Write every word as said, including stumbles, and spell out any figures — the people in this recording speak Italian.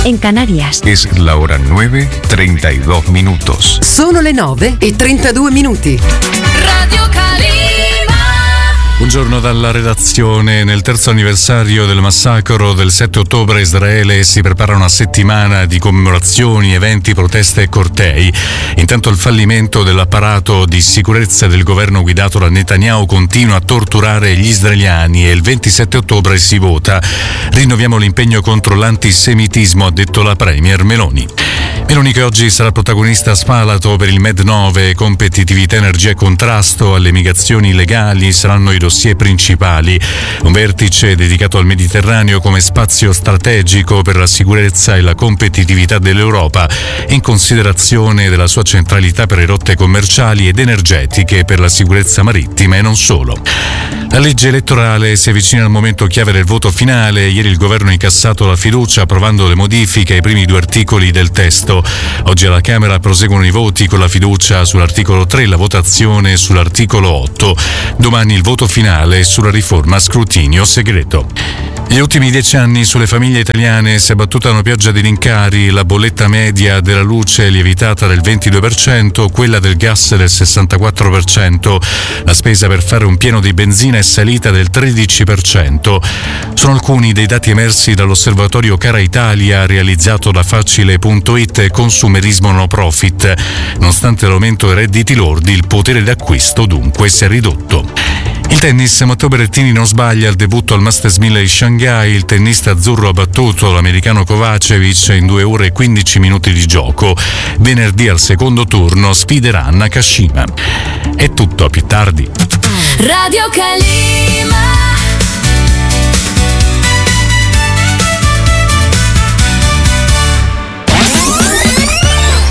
en Canarias. Es la hora nueve, treinta y dos minutos. Sono le nove e trentadue minuti. Radio Calima. Buongiorno dalla redazione. Nel terzo anniversario del massacro del sette ottobre a Israele si prepara una settimana di commemorazioni, eventi, proteste e cortei. Intanto il fallimento dell'apparato di sicurezza del governo guidato da Netanyahu continua a torturare gli israeliani e il ventisette ottobre si vota. Rinnoviamo l'impegno contro l'antisemitismo, ha detto la premier Meloni. Meloni che oggi sarà protagonista a Spalato per il Med nove, competitività, energia e contrasto alle migrazioni illegali saranno i dossier principali. Un vertice dedicato al Mediterraneo come spazio strategico per la sicurezza e la competitività dell'Europa, in considerazione della sua centralità per le rotte commerciali ed energetiche, per la sicurezza marittima e non solo. La legge elettorale si avvicina al momento chiave del voto finale. Ieri il governo ha incassato la fiducia approvando le modifiche ai primi due articoli del testo. Oggi alla Camera proseguono i voti con la fiducia sull'articolo tre e la votazione sull'articolo otto. Domani il voto finale sulla riforma a scrutinio segreto. Gli ultimi dieci anni sulle famiglie italiane si è abbattuta una pioggia di rincari. La bolletta media della luce è lievitata del ventidue per cento, quella del gas del sessantaquattro per cento. La spesa per fare un pieno di benzina è salita del tredici per cento. Sono alcuni dei dati emersi dall'osservatorio Cara Italia realizzato da Facile punto it e Consumerismo No Profit. Nonostante l'aumento dei redditi lordi, il potere d'acquisto dunque si è ridotto. Il tennis, Matteo Berrettini non sbaglia al debutto al Masters mille di Shanghai. Il tennista azzurro ha battuto l'americano Kovacevic in due ore e quindici minuti di gioco. Venerdì al secondo turno sfiderà Nakashima. È tutto, a più tardi. Radio Calima.